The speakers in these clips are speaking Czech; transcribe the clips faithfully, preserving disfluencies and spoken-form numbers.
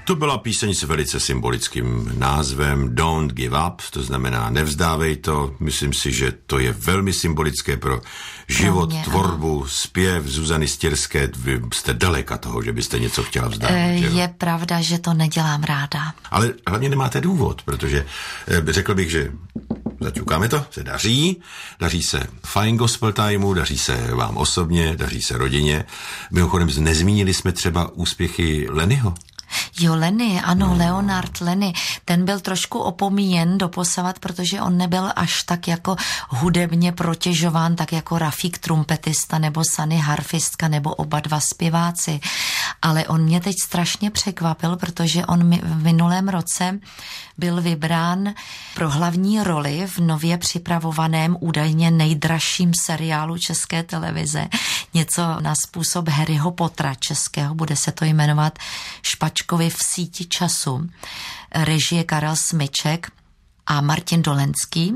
To byla píseň s velice symbolickým názvem Don't Give Up, to znamená nevzdávej to. Myslím si, že to je velmi symbolické pro život, pro mě, tvorbu, ano. Zpěv Zuzany Stěrské. Vy jste daleka toho, že byste něco chtěla vzdát. E, je pravda, že to nedělám ráda. Ale hlavně nemáte důvod, protože řekl bych, že zaťukáme to, se daří, daří se Fine Gospel Timeu, daří se vám osobně, daří se rodině. Mimochodem nezmínili jsme třeba úspěchy Lennyho. Jo, Lenny, ano, no. Leonard Lenny, ten byl trošku opomíjen doposavat, protože on nebyl až tak jako hudebně protěžován, tak jako Rafík trumpetista nebo Sunny harfistka nebo oba dva zpěváci. Ale on mě teď strašně překvapil, protože on v minulém roce byl vybrán pro hlavní roli v nově připravovaném údajně nejdražším seriálu České televize. Něco na způsob Harryho Pottera českého, bude se to jmenovat Špačkovi v síti času. Režie Karel Smyček a Martin Dolenský.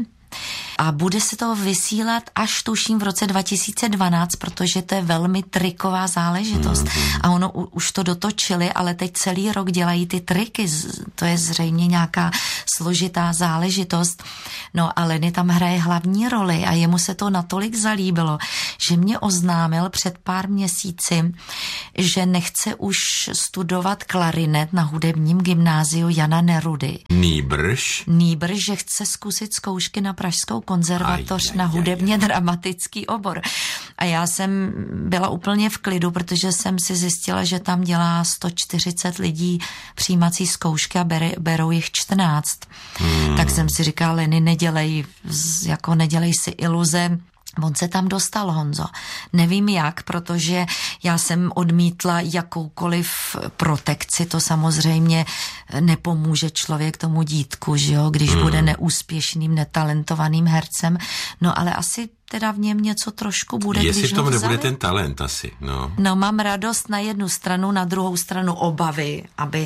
A bude se to vysílat až tuším v roce dva tisíce dvanáct, protože to je velmi triková záležitost. Mm-hmm. A ono už to dotočili, ale teď celý rok dělají ty triky. To je zřejmě nějaká složitá záležitost. No a Lenny tam hraje hlavní roli a jemu se to natolik zalíbilo, že mě oznámil před pár měsíci, že nechce už studovat klarinet na hudebním gymnáziu Jana Nerudy. Nýbrž? Nýbrž, že chce zkusit zkoušky na Pražskou konzervatoř aj, aj, na hudebně aj, aj. dramatický obor. A já jsem byla úplně v klidu, protože jsem si zjistila, že tam dělá sto čtyřicet lidí přijímací zkoušky a bere, berou jich čtrnáct. Hmm. Tak jsem si říkala, Lenny, nedělej, jako nedělej si iluze. On se tam dostal, Honzo. Nevím jak, protože já jsem odmítla jakoukoliv protekci, to samozřejmě nepomůže člověk tomu dítku, že jo, když hmm. bude neúspěšným, netalentovaným hercem, no ale asi teda v něm něco trošku bude, jestli když v tom ho nebude ten talent asi, no. No, mám radost na jednu stranu, na druhou stranu obavy, aby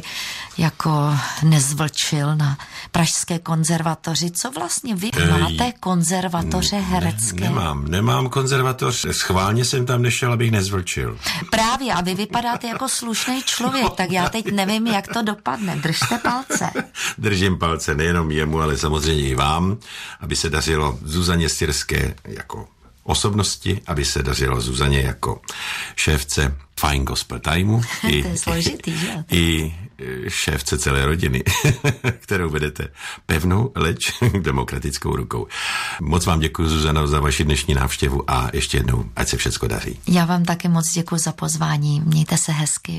jako nezvlčil na Pražské konzervatoři. Co vlastně vy máte konzervatoře herecké? Ne, nemám, nemám konzervatoř. Schválně jsem tam nešel, abych nezvlčil. Právě, a vy vypadáte jako slušný člověk, tak já teď nevím, jak to dopadne. Držte palce. Držím palce nejenom jemu, ale samozřejmě i vám, aby se dařilo Zuzaně Stěrské jako osobnosti, aby se dařilo Zuzaně jako šéfce Fine Gospel Timeu. To je složitý, že? I šéfce celé rodiny, kterou vedete pevnou, leč demokratickou rukou. Moc vám děkuji, Zuzano, za vaši dnešní návštěvu a ještě jednou, ať se všecko daří. Já vám taky moc děkuji za pozvání. Mějte se hezky.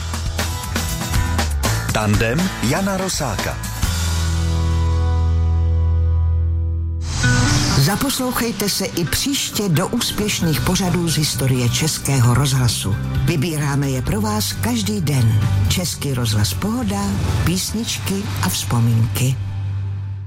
Tandem Jana Rosáka. Zaposlouchejte se i příště do úspěšných pořadů z historie Českého rozhlasu. Vybíráme je pro vás každý den. Český rozhlas Pohoda, písničky a vzpomínky.